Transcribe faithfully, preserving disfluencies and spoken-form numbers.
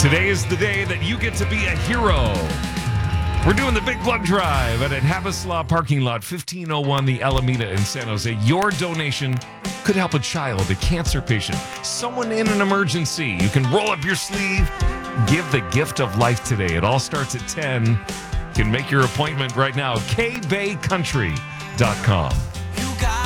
Today is the day that you get to be a hero. We're doing the big blood drive at Havaslaw parking lot, fifteen oh one the Alameda in San Jose. Your donation could help a child, a cancer patient, someone in an emergency. You can roll up your sleeve, give the gift of life today. It all starts at ten. You can make your appointment right now, k bay country dot com.